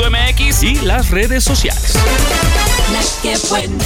radio.com.mx y las redes sociales. La que buena.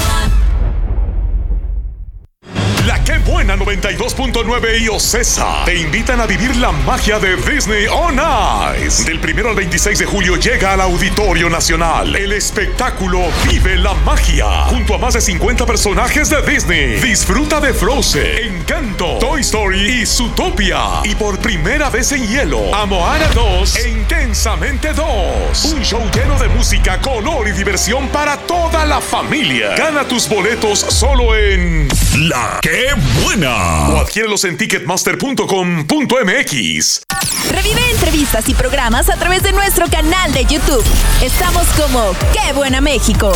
La que buena 92.9 y Ocesa te invitan a vivir la magia de Disney On Ice. Del 1 al 26 de julio llega al Auditorio Nacional el espectáculo Vive la Magia, junto a más de 50 personajes de Disney. Disfruta de Frozen, Encanto, Toy Story y Zootopia. Y por primera vez en hielo, a Moana 2 e Intensamente 2. Un show lleno de música, color y diversión para toda la familia. Gana tus boletos solo en La ¡Qué buena! O adquiérelos en ticketmaster.com.mx. Revive entrevistas y programas a través de nuestro canal de YouTube. Estamos como ¡Qué buena México!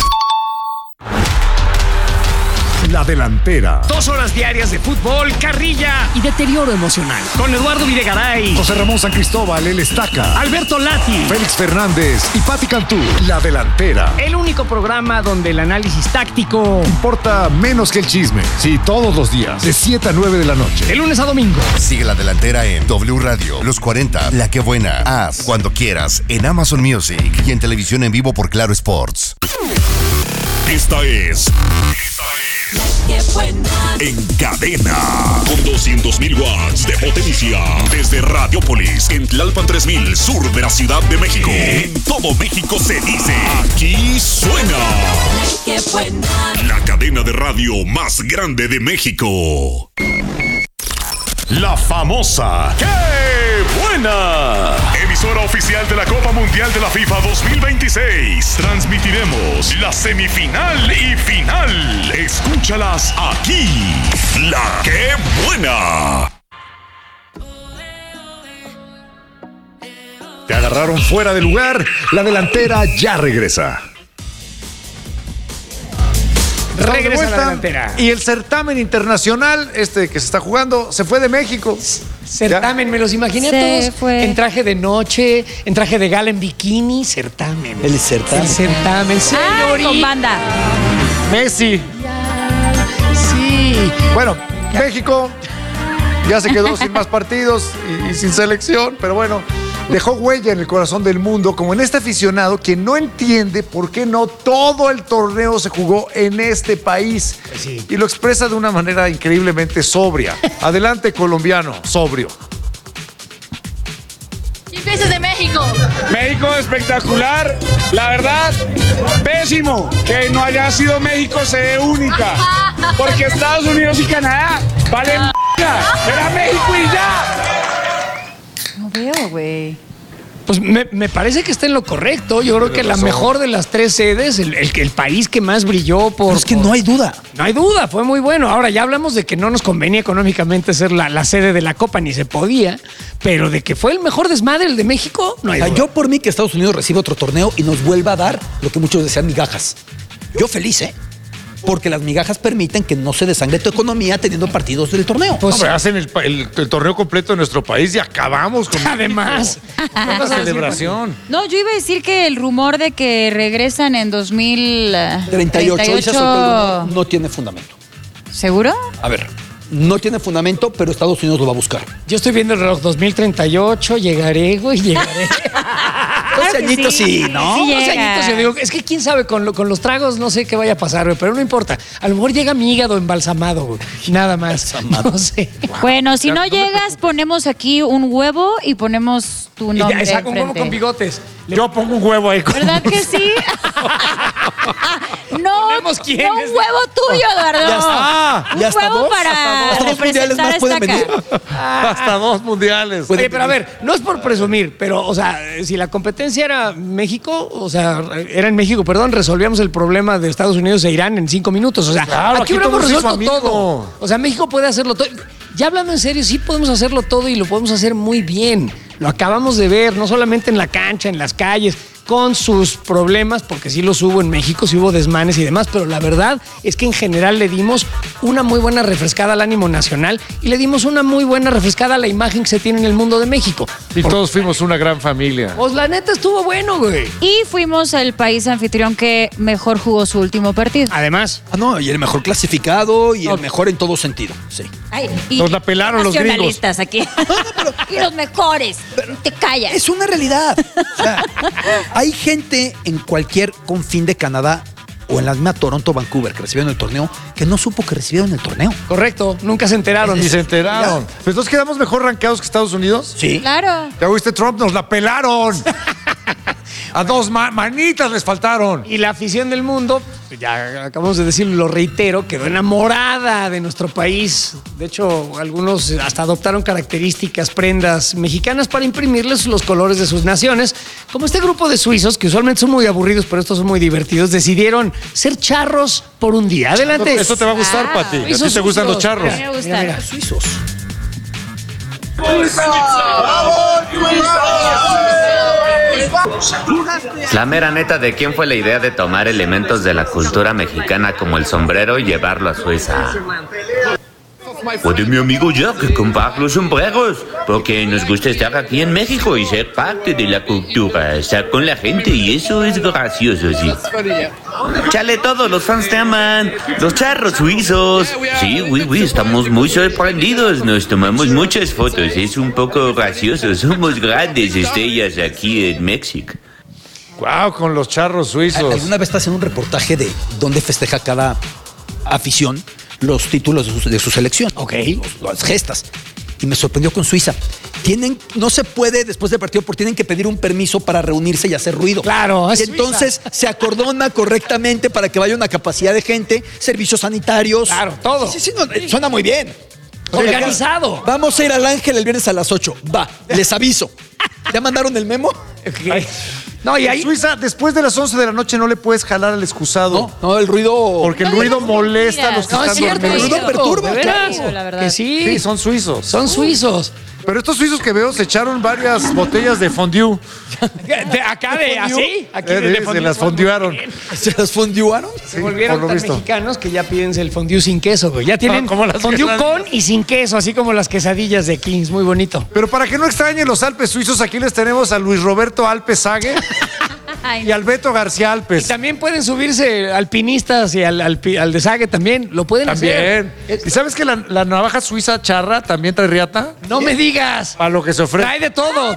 La delantera. 2 horas diarias de fútbol, carrilla y deterioro emocional. Con Eduardo Videgaray, José Ramón San Cristóbal, el Estaca, Alberto Lati, Félix Fernández y Pati Cantú. La delantera. El único programa donde el análisis táctico importa menos que el chisme. Sí, todos los días, de 7 a 9 de la noche. De lunes a domingo. Sigue La Delantera en W Radio, Los 40, La Que Buena, Haz, Cuando Quieras, en Amazon Music y en televisión en vivo por Claro Sports. Esta es La que buena. En Cadena, con 200,000 watts de potencia, desde Radiopolis, en Tlalpan 3000, sur de la Ciudad de México. En todo México se dice, aquí suena La que buena. la cadena de radio más grande de México. La famosa ¡Qué buena! Emisora oficial de la Copa Mundial de la FIFA 2026. Transmitiremos la semifinal y final. Escúchalas aquí. La ¡Qué buena! Te agarraron fuera de lugar. La delantera ya regresa. Regresa a La Delantera. Y el certamen internacional, que se está jugando, se fue de México. Certamen, me los imaginé Se todos fue. en traje de noche, en traje de gala, en bikini. Certamen. El certamen. El certamen, señorita. Con banda. Messi. Sí. Bueno, México ya se quedó sin más partidos y sin selección, pero bueno, dejó huella en el corazón del mundo, como en este aficionado que no entiende por qué no todo el torneo se jugó en este país. Sí. Y lo expresa de una manera increíblemente sobria. Adelante, colombiano, sobrio. ¿Qué piensas de México? México espectacular, la verdad, pésimo que no haya sido México sede única, porque Estados Unidos y Canadá valen era México y ya. No veo, güey. Pues me parece que está en lo correcto. Yo creo que la mejor de las 3 sedes, el país que más brilló por... Pero es que no hay duda. No hay duda, fue muy bueno. Ahora ya hablamos de que no nos convenía económicamente ser la sede de la Copa, ni se podía, pero de que fue el mejor desmadre el de México, no hay duda. Yo por mí que Estados Unidos reciba otro torneo y nos vuelva a dar lo que muchos desean, migajas. Yo feliz, ¿eh? Porque las migajas permiten que no se desangre tu economía teniendo partidos del torneo. Pues, hombre, hacen el torneo completo de nuestro país y acabamos con Además, una celebración. No, yo iba a decir que el rumor de que regresan en 38, hoy se soltó el rumor, no tiene fundamento. ¿Seguro? A ver, no tiene fundamento, pero Estados Unidos lo va a buscar. yo estoy viendo el reloj 2038, llegaré, güey, llegaré. 12 añitos sí, ¿no? Sí 12 llega. añitos, yo digo, es que quién sabe, con los tragos no sé qué vaya a pasar, güey, pero no importa. A lo mejor llega mi hígado embalsamado, güey, nada más. No sé. Bueno, si no llegas, ponemos aquí un huevo y ponemos tu Y nombre ya, saca un huevo enfrente. con bigotes. Yo pongo un huevo ahí. ¿Verdad que sí? No, Ponemos quién no un es. huevo tuyo, Eduardo. Ya está. Un Ya hasta huevo dos, para hasta dos mundiales representar más a pueden Estaca. venir. Hasta 2 mundiales. Oye, pero a ver, no es por presumir, pero, o sea, si la competencia era México, o sea, era en México, perdón, resolvíamos el problema de Estados Unidos e Irán en 5 minutos. O sea, Claro, aquí aquí hubiéramos todo se hizo resuelto amigo. todo. O sea, México puede hacerlo todo. Ya hablando en serio, sí podemos hacerlo todo y lo podemos hacer muy bien. Lo acabamos de ver, no solamente en la cancha, en las calles, con sus problemas, porque sí los hubo en México, sí hubo desmanes y demás, pero la verdad es que en general le dimos una muy buena refrescada al ánimo nacional y le dimos una muy buena refrescada a la imagen que se tiene en el mundo de México. Y todos fuimos una gran familia. Pues la neta estuvo bueno, güey. Y fuimos el país anfitrión que mejor jugó su último partido. Además, Ah, no, y el mejor clasificado y el mejor en todo sentido. Sí. Ay, y Nos la pelaron los gringos. nacionalistas aquí. Y los mejores. Te callas. Es una realidad. O sea, Hay gente en cualquier confín de Canadá o en la misma Toronto, Vancouver, que recibieron el torneo, que no supo que recibieron el torneo. Correcto, nunca se enteraron. Ni se enteraron. Pues entonces quedamos mejor rankeados que Estados Unidos. Sí. Claro. Ya oíste, Trump, nos la pelaron. A dos manitas les faltaron. Y la afición del mundo, ya acabamos de decirlo, lo reitero, quedó enamorada de nuestro país. De hecho, algunos hasta adoptaron características, prendas mexicanas para imprimirles los colores de sus naciones. Como este grupo de suizos, que usualmente son muy aburridos, pero estos son muy divertidos, decidieron ser charros por un día. Adelante. Eso te va a gustar, Pati. A ti Suizos, te gustan los charros. A mí me gusta. Mira. Suizos. La mera neta, ¿de quién fue la idea de tomar elementos de la cultura mexicana como el sombrero y llevarlo a Suiza? Pues de mi amigo Jack, comprar los sombreros, porque nos gusta estar aquí en México y ser parte de la cultura, estar con la gente, y eso es gracioso, sí. Chale, todos los fans te aman, los charros suizos. Sí, estamos muy sorprendidos, nos tomamos muchas fotos, es un poco gracioso, somos grandes estrellas aquí en México. Wow, con los charros suizos. Alguna vez estás en un reportaje de dónde festeja cada afición los títulos de su selección. Ok. Las gestas. Y me sorprendió con Suiza. No se puede después del partido porque tienen que pedir un permiso para reunirse y hacer ruido. Claro, es y entonces se acordona correctamente para que vaya una capacidad de gente, servicios sanitarios. Claro, todo. Sí, suena muy bien. Organizado. Vamos a ir al Ángel el viernes a las 8. Va, les aviso. ¿Ya mandaron el memo? Okay. No, y ahí. En Suiza, después de las 11 de la noche no le puedes jalar al excusado. No, el ruido. Porque el ruido molesta a los que No, es están cierto, dormidos. El ruido perturba, de veras. claro, la verdad. Que sí. Sí, son suizos. Son suizos. Pero estos suizos que veo se echaron varias botellas de fondue. Acá de así. Aquí Se las fondearon. ¿Se las fonduaron? Se volvieron por lo tan visto. mexicanos que ya piden el fondue sin queso, güey. Ya tienen como las fondue quesadillas. con y sin queso, así como las quesadillas de Kings. Muy bonito. Pero para que no extrañen los Alpes suizos, aquí les tenemos a Luis Roberto Alpes Sague Ay, y al Beto García Y Alpes. también pueden subirse alpinistas y al de Sague también. Lo pueden También. hacer. ¿Y sabes que la navaja suiza charra también trae riata? No me digas. Para lo que se ofrece. Trae de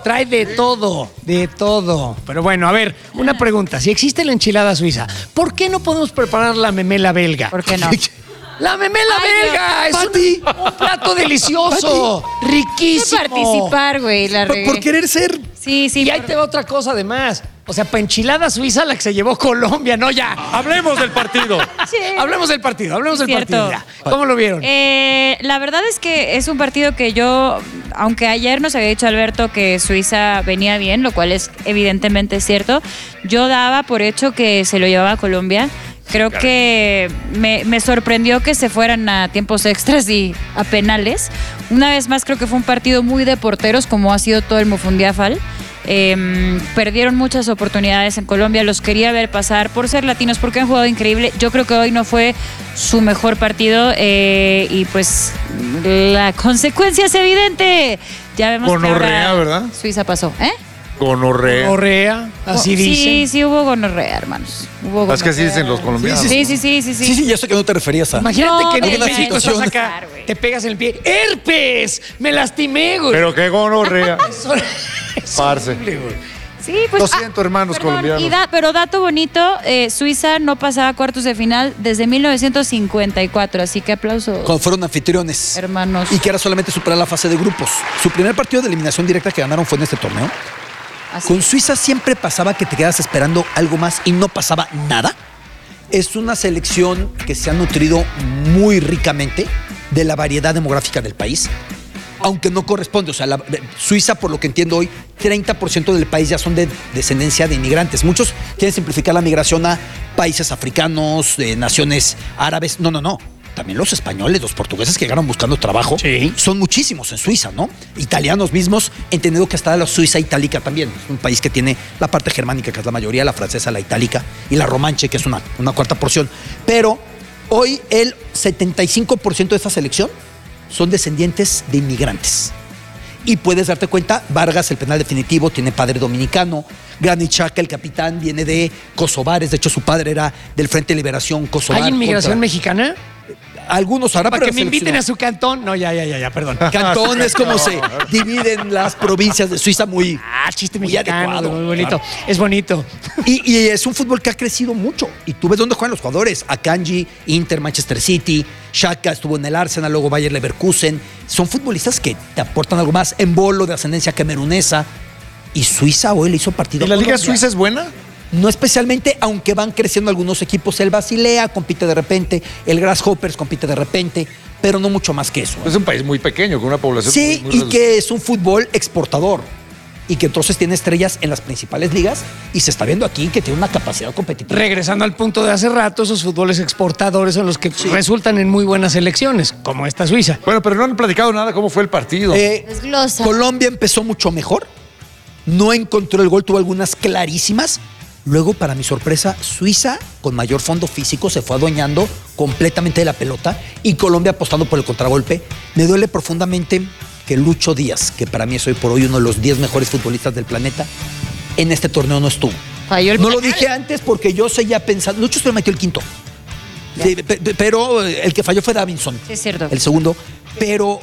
todo, de todo. Pero bueno, a ver, una pregunta. Si existe la enchilada suiza, ¿por qué no podemos preparar la memela belga? ¿por qué no? ¡La memela Ay, belga! Es un plato delicioso, Hay riquísimo. que participar, güey. La regué. Por querer ser. Sí, sí. Y ahí te va otra cosa además. O sea, para enchilada suiza la que se llevó Colombia, no ya. Hablemos del partido. Sí. Hablemos del partido. Cierto. Ya. ¿Cómo lo vieron? La verdad es que es un partido que yo, aunque ayer nos había dicho Alberto que Suiza venía bien, lo cual es evidentemente cierto, yo daba por hecho que se lo llevaba a Colombia. Creo que me sorprendió que se fueran a tiempos extras y a penales. Una vez más creo que fue un partido muy de porteros, como ha sido todo el Mofundiafal. Perdieron muchas oportunidades en Colombia, los quería ver pasar por ser latinos, porque han jugado increíble. Yo creo que hoy no fue su mejor partido y pues la consecuencia es evidente. Ya vemos Gonorrea, que ahora ¿verdad? Suiza pasó, ¿eh? Gonorrea. Correa, así dicen. Sí, hubo gonorrea, hermanos. Hubo Es que así dicen los colombianos. Sí. Sí, ya sé que no te referías a. Imagínate que en alguna México estás situación. acá, te pegas en el pie. ¡Herpes! ¡Me lastimé, güey! Pero qué gonorrea. Es Parce. horrible, güey. Sí, pues. Lo siento, hermanos colombianos. Pero dato bonito, Suiza no pasaba a cuartos de final desde 1954, así que aplauso. Cuando fueron anfitriones. Hermanos. Y que era solamente superar la fase de grupos. Su primer partido de eliminación directa que ganaron fue en este torneo. Así. Con Suiza siempre pasaba que te quedas esperando algo más y no pasaba nada. Es una selección que se ha nutrido muy ricamente de la variedad demográfica del país, aunque no corresponde. O sea, Suiza, por lo que entiendo hoy, 30% del país ya son de descendencia de inmigrantes. Muchos quieren simplificar la migración a países africanos, naciones árabes. No. También los españoles, los portugueses que llegaron buscando trabajo, Sí. son muchísimos en Suiza, ¿no? Italianos mismos, entendido que está la Suiza itálica también. Es un país que tiene la parte germánica, que es la mayoría, la francesa, la itálica, y la romanche, que es una cuarta porción. Pero hoy el 75% de esta selección son descendientes de inmigrantes. Y puedes darte cuenta, Vargas, el penal definitivo, tiene padre dominicano. Granit Xhaka, el capitán, viene de kosovares. De hecho, su padre era del Frente de Liberación Kosovar. ¿Hay inmigración mexicana? Algunos hará, Para que me inviten a su cantón. No, ya, perdón. Cantón es como se dividen las provincias de Suiza muy. Chiste muy mexicano, adecuado. muy bonito. Claro. Es bonito. Y es un fútbol que ha crecido mucho. Y tú ves dónde juegan los jugadores. Akanji, Inter, Manchester City, Xhaka estuvo en el Arsenal, luego Bayer Leverkusen. Son futbolistas que te aportan algo más. Embolo, de ascendencia camerunesa. Y Suiza hoy le hizo partido. ¿Y la Liga Colombia. Suiza es buena? No especialmente, aunque van creciendo algunos equipos. El Basilea compite de repente, el Grasshoppers compite de repente, pero no mucho más que eso. Es un país muy pequeño, con una población Sí, muy y que es un fútbol exportador. Y que entonces tiene estrellas en las principales ligas y se está viendo aquí que tiene una capacidad competitiva. Regresando al punto de hace rato, esos fútboles exportadores son los que resultan en muy buenas elecciones, como esta Suiza. Bueno, pero no han platicado nada cómo fue el partido. Desglosa. Colombia empezó mucho mejor, no encontró el gol, tuvo algunas clarísimas. Luego, para mi sorpresa, Suiza, con mayor fondo físico, se fue adueñando completamente de la pelota y Colombia apostando por el contragolpe. Me duele profundamente que Lucho Díaz, que para mí es hoy por hoy uno de los 10 mejores futbolistas del planeta, en este torneo no estuvo. Falló el No lo penal. dije antes porque yo seguía pensando. Lucho se metió el quinto. Sí, pero el que falló fue Davinson. Sí, es cierto. El segundo. Pero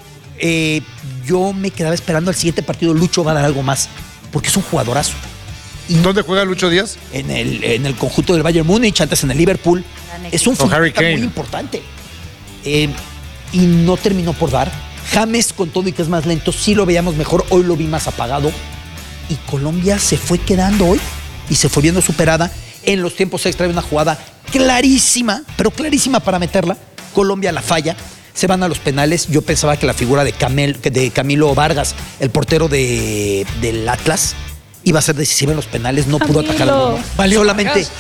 yo me quedaba esperando al siguiente partido. Lucho va a dar algo más. Porque es un jugadorazo. ¿Dónde juega Lucho Díaz? En el conjunto del Bayern Múnich, antes en el Liverpool. Es un Con Harry futbolista Kane. muy importante. Y no terminó por dar. James, con todo y que es más lento, sí lo veíamos mejor. Hoy lo vi más apagado. Y Colombia se fue quedando hoy y se fue viendo superada. En los tiempos extra hay una jugada clarísima, pero clarísima para meterla. Colombia la falla. Se van a los penales. Yo pensaba que la figura de Camilo Vargas, el portero del Atlas, iba a ser decisiva en los penales. No pudo atacar al mono. ¿Valió Solamente. Vargas?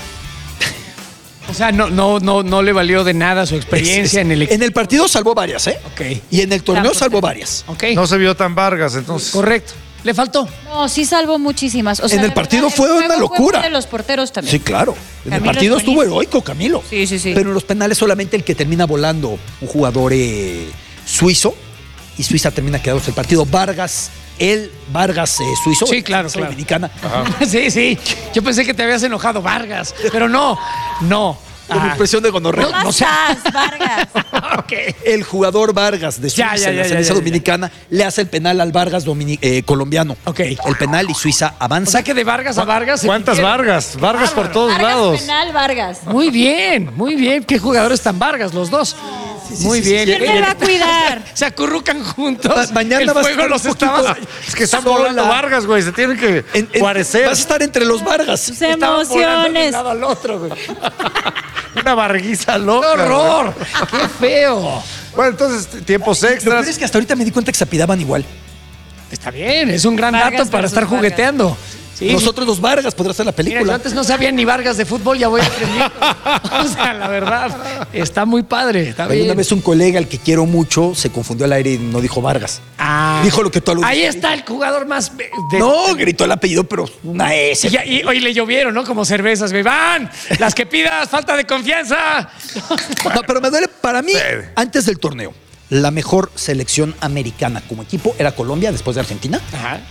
O sea, no le valió de nada su experiencia en el equipo. En el partido salvó varias, ¿eh? Ok. Y en el torneo Gran salvó varias. Ok. No se vio tan Vargas, entonces. Correcto. Le faltó. No, sí salvó muchísimas. O sea, En el la partido verdad, fue el una juego locura. Fue de los porteros también. Sí, claro. En el Camilo partido es estuvo buenísimo. heroico, Camilo. Sí. Pero en los penales solamente el que termina volando, un jugador suizo, y Suiza termina quedándose el partido. Vargas suizo. Sí, claro, claro. Dominicana. Sí. Yo pensé que te habías enojado, Vargas. Pero no. Con impresión de gonorrea. ¿Cómo estás, Vargas? Ok. El jugador Vargas de Suiza, Ya, en la ya, selección ya. dominicana, le hace el penal al Vargas colombiano. Ok. El penal y Suiza O avanza. sea que de Vargas a Vargas. ¿Cuántas Vargas? Vargas por todos Vargas lados. penal, Vargas. Muy bien. Qué jugadores tan Vargas los dos. Muy bien. ¿Quién me va a cuidar? Se acurrucan juntos. Mañana el vas a fuego estar los un estaba. poquito- Es que están Sola. volando Vargas, güey. Se tienen que guarecer. Vas a estar entre los Vargas. Sus Estaban volando de un emociones. lado al otro, güey. Una varguiza ¡Qué loca. horror! ¡Qué feo! güey. Bueno, entonces, tiempos Lo peor extras. es que hasta ahorita me di cuenta que se apidaban igual. Está bien, es un gran Vargas dato para versus estar Vargas. jugueteando. Sí. Nosotros los Vargas podrá ser la Mira, yo película. antes no sabía ni Vargas de fútbol, ya voy aprendiendo. O sea, la verdad, está muy padre, está Hay bien. una vez un colega al que quiero mucho se confundió al aire y no dijo Vargas. Ah. Dijo lo que tú Ahí aludiste. está el jugador más... No, gritó el apellido, pero una S. Y hoy le llovieron, ¿no? Como cervezas, güey. ¡Van! ¡Las que pidas! ¡Falta de confianza! No, pero me duele para mí, antes del torneo, la mejor selección americana como equipo era Colombia después de Argentina. Ajá.